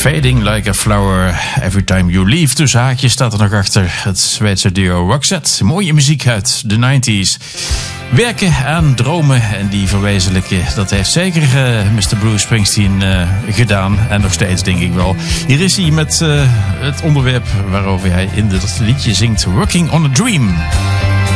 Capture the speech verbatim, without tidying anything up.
Fading like a flower, every time you leave. Tussen haakjes staat er nog achter het Zweedse duo Roxette. Mooie muziek uit de negentig. Werken aan dromen en die verwezenlijken, dat heeft zeker uh, mister Bruce Springsteen uh, gedaan. En nog steeds, denk ik wel. Hier is hij met uh, het onderwerp waarover hij in dit liedje zingt: Working on a Dream.